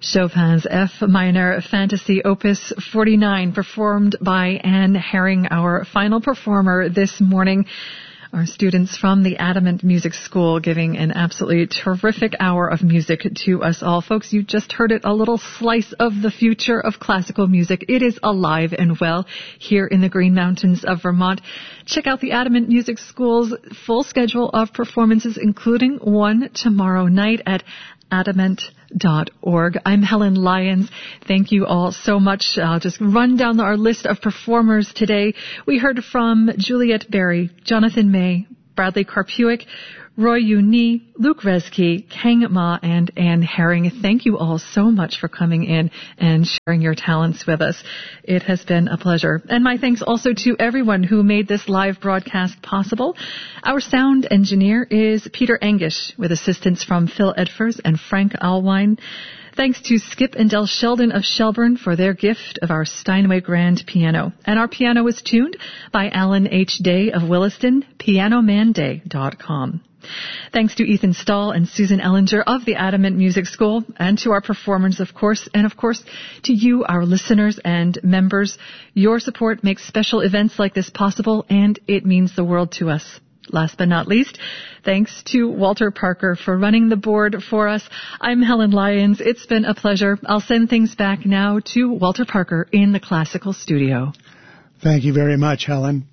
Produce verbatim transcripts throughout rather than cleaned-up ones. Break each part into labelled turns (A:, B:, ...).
A: Chopin's F minor Fantasy Opus forty-nine, performed by Anne Herring, our final performer this morning. Our students from the Adamant Music School giving an absolutely terrific hour of music to us all. Folks, you just heard it, a little slice of the future of classical music. It is alive and well here in the Green Mountains of Vermont. Check out the Adamant Music School's full schedule of performances, including one tomorrow night at adamant dot org. I'm Helen Lyons. Thank you all so much. I'll just run down our list of performers today. We heard from Juliet Berry, Jonathan May, Bradley Karpuik, Roy Uni, Luke Reski, Kang Ma, and Anne Herring. Thank you all so much for coming in and sharing your talents with us. It has been a pleasure. And my thanks also to everyone who made this live broadcast possible. Our sound engineer is Peter Angish, with assistance from Phil Edfers and Frank Alwine. Thanks to Skip and Del Sheldon of Shelburne for their gift of our Steinway Grand piano. And our piano was tuned by Alan H. Day of Williston, piano man day dot com. Thanks to Ethan Stahl and Susan Ellinger of the Adamant Music School, and to our performers, of course, and of course to you, our listeners and members. Your support makes special events like this possible, and it means the world to us. Last but not least, thanks to Walter Parker for running the board for us. I'm Helen Lyons. It's been a pleasure. I'll send things back now to Walter Parker in the classical studio.
B: Thank you very much, Helen.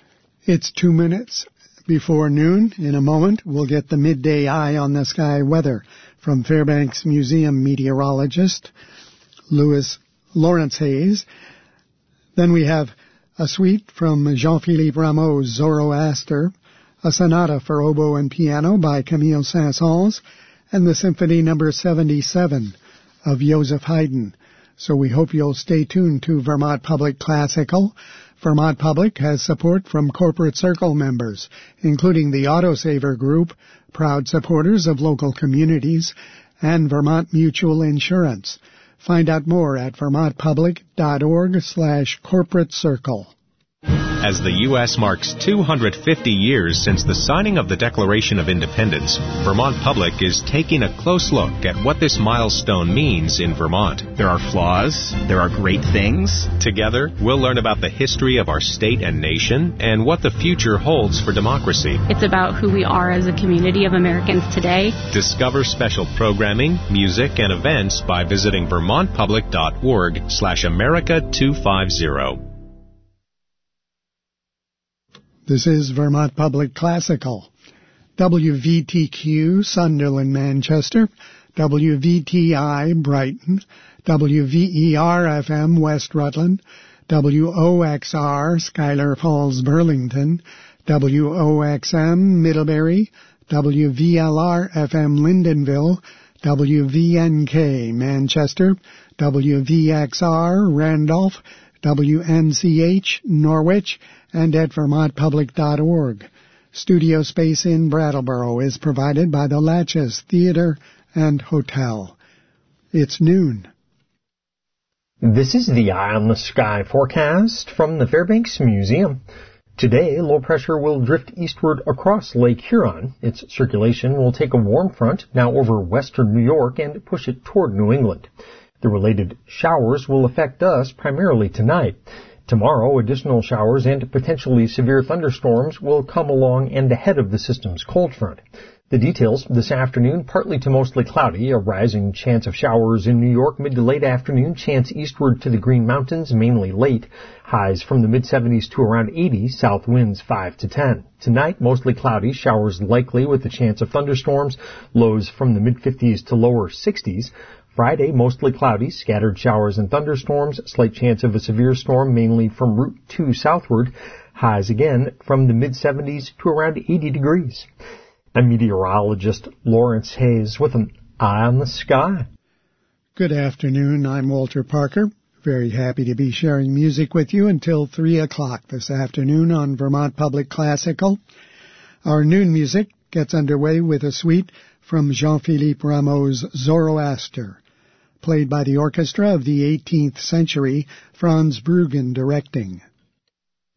B: It's two minutes before noon. In a moment, we'll get the midday eye on the sky weather from Fairbanks Museum meteorologist Louis Lawrence Hayes. Then we have a suite from Jean-Philippe Rameau's Zoroaster, a sonata for oboe and piano by Camille Saint-Saëns, and the Symphony Number seventy-seven of Joseph Haydn. So we hope you'll stay tuned to Vermont Public Classical. Vermont Public has support from Corporate Circle members, including the Autosaver Group, proud supporters of local communities, and Vermont Mutual Insurance. Find out more at vermontpublic.org slash corporate circle.
C: As the U S marks two hundred fifty years since the signing of the Declaration of Independence, Vermont Public is taking a close look at what this milestone means in Vermont.
D: There are flaws. There are great things.
C: Together, we'll learn about the history of our state and nation and what the future holds for democracy.
E: It's about who we are as a community of Americans today.
C: Discover special programming, music, and events by visiting vermontpublic.org slash America 250.
B: This is Vermont Public Classical. W V T Q, Sunderland, Manchester. W V T I, Brighton. W V E R F M, West Rutland. W O X R, Schuyler Falls, Burlington. W O X M, Middlebury. W V L R F M, Lindenville. W V N K, Manchester. W V X R, Randolph. W N C H, Norwich, and at vermont public dot org. Studio space in Brattleboro is provided by the Latches Theater and Hotel. It's noon.
F: This is the Eye on the Sky forecast from the Fairbanks Museum. Today, low pressure will drift eastward across Lake Huron. Its circulation will take a warm front now over western New York and push it toward New England. The related showers will affect us primarily tonight. Tomorrow, additional showers and potentially severe thunderstorms will come along and ahead of the system's cold front. The details this afternoon, partly to mostly cloudy, a rising chance of showers in New York mid to late afternoon, chance eastward to the Green Mountains, mainly late, highs from the mid seventies to around eighty, south winds five to ten. Tonight, mostly cloudy, showers likely with the chance of thunderstorms, lows from the mid fifties to lower sixties. Friday, mostly cloudy, scattered showers and thunderstorms, slight chance of a severe storm mainly from Route two southward, highs again from the mid seventies to around eighty degrees. I'm meteorologist Lawrence Hayes with an Eye on the Sky.
B: Good afternoon, I'm Walter Parker. Very happy to be sharing music with you until three o'clock this afternoon on Vermont Public Classical. Our noon music gets underway with a suite from Jean-Philippe Rameau's Zoroaster, played by the orchestra of the eighteenth century, Franz Bruggen directing.